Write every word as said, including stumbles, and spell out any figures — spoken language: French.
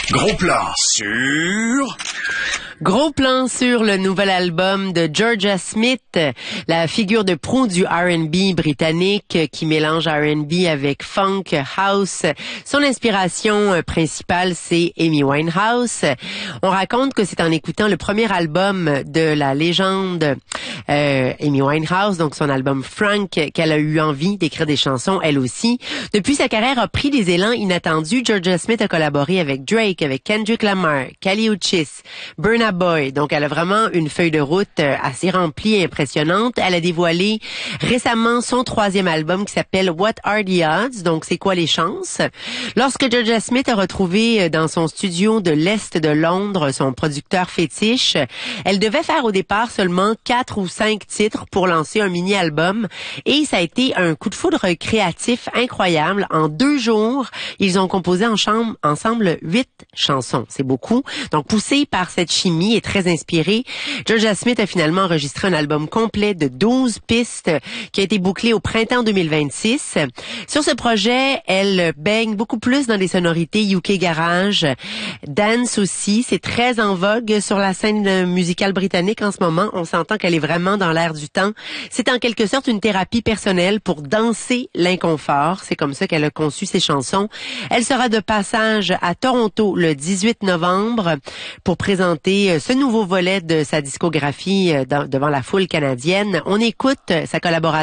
Gros plan sur... Gros plan sur le nouvel album de Georgia Smith, la figure de proue du R and B britannique qui mélange R and B avec funk, house. Son inspiration principale, c'est Amy Winehouse. On raconte que c'est en écoutant le premier album de la légende euh, Amy Winehouse, donc son album Frank, qu'elle a eu envie d'écrire des chansons, elle aussi. Depuis, sa carrière a pris des élans inattendus. Georgia Smith a collaboré avec Drake, avec Kendrick Lamar, Kali Uchis, Burna Boy. Donc, elle a vraiment une feuille de route assez remplie et impressionnante. Elle a dévoilé récemment son troisième album qui s'appelle What Are the Odds? Donc, c'est quoi les chances? Lorsque Georgia Smith a retrouvé dans son studio de l'Est de Londres son producteur fétiche, elle devait faire au départ seulement quatre ou cinq titres pour lancer un mini-album. Et ça a été un coup de foudre créatif incroyable. En deux jours, ils ont composé en chambre, ensemble huit chansons. C'est beaucoup. Donc, poussé par cette chimie et très inspiré, Georgia Smith a finalement enregistré un album complet de douze pistes qui a été bouclé au printemps deux mille vingt-six. Sur ce projet, elle baigne beaucoup plus dans des sonorités U K garage, dance aussi. C'est très en vogue sur la scène musicale britannique en ce moment. On s'entend qu'elle est vraiment dans l'air du temps. C'est en quelque sorte une thérapie personnelle pour danser l'inconfort. C'est comme ça qu'elle a conçu ses chansons. Elle sera de passage à Toronto le dix-huit novembre pour présenter ce nouveau volet de sa discographie devant la foule canadienne. On écoute sa collaboration